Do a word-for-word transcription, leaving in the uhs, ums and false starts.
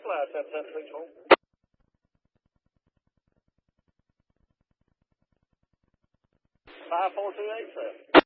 flat, ten ten six home. five four two eight seven.